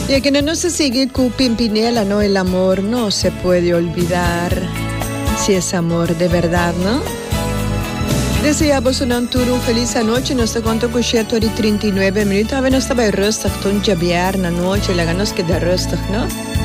Y que no se sigue con Pimpinela, ¿no? El amor no se puede olvidar si es amor de verdad, ¿no? Deseamos un feliz noche, no sé cuánto cuscetto di 39 minuti, avevano stava il röstach, ton giabiar na noche, la ganos che da röstach, ¿no?